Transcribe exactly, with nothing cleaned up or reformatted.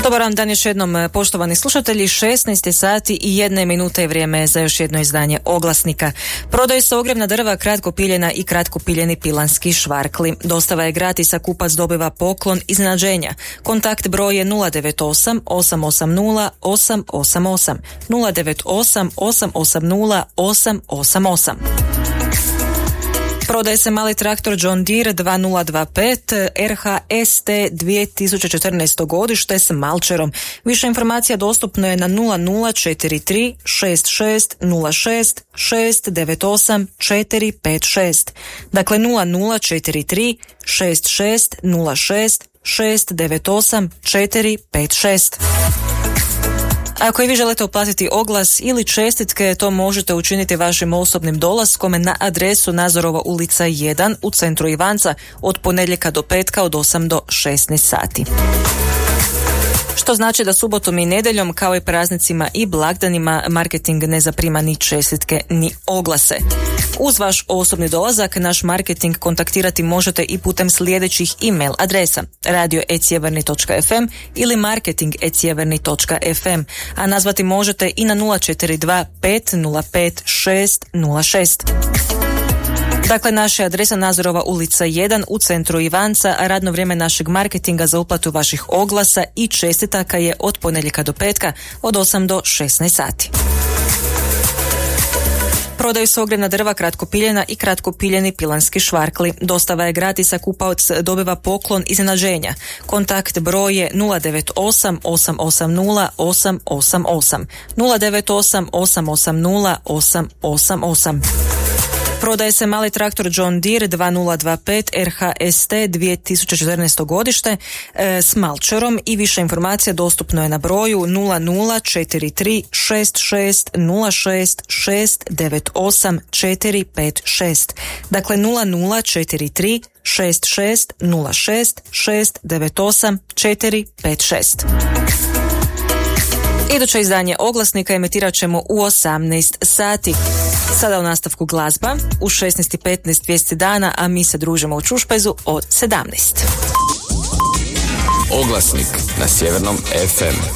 Dobar vam dan još jednom, poštovani slušatelji. šesnaest sati i jedna minuta je vrijeme za još jedno izdanje Oglasnika. Prodaju se ogrjevna drva, kratko piljena i kratko piljeni pilanski švarkli. Dostava je gratis, a kupac dobiva poklon iznenađenja. Kontakt broj je nula devet osam osam osam nula osam osam osam, nula devet osam osam osam nula osam osam osam. Prodaje se mali traktor John Deere dva nula dva pet R H S T dvije tisuće četrnaesto godište s malčerom. Više informacija dostupno je na nula nula četiri tri šest šest nula šest šest devet osam četiri pet šest. Dakle nula nula četiri tri šest šest nula šest šest devet osam četiri pet šest. Ako i vi želite uplatiti oglas ili čestitke, to možete učiniti vašim osobnim dolaskom na adresu Nazorova ulica jedan u centru Ivanca od ponedjeljka do petka od osam do šesnaest sati. Što znači da subotom i nedjeljom, kao i praznicima i blagdanima, marketing ne zaprima ni čestitke ni oglase. Uz vaš osobni dolazak naš marketing kontaktirati možete i putem sljedećih e-mail adresa radio at sjeverni točka f m ili marketing at sjeverni točka f m, a nazvati možete i na nula četiri dva pet nula pet šest nula šest. Dakle, naša adresa Nazorova ulica jedan u centru Ivanca, a radno vrijeme našeg marketinga za uplatu vaših oglasa i čestitaka je od ponedjeljka do petka od osam do šesnaest sati. Prodaju se ogrjevna drva, kratko piljena i kratko piljeni pilanski švarkli. Dostava je gratis, a kupac dobiva poklon iznenađenja. Kontakt broj je nula devet osam osam osam nula osam osam osam, nula devet osam osam osam nula osam osam osam. Prodaje se mali traktor John Deere dva nula dva pet R H S T dvije tisuće četrnaesto godište e, s malčerom i više informacija dostupno je na broju nula nula četiri tri šest šest nula šest šest devet osam četiri pet šest. Dakle nula nula četiri tri šest šest nula šest šest devet osam četiri pet šest. Iduće izdanje Oglasnika emitirat ćemo u osamnaest sati. Sada u nastavku glazba, u šesnaest i petnaest vijesti dana, a mi se družimo u Čušpezu od sedamnaest. Oglasnik na Sjevernom F M.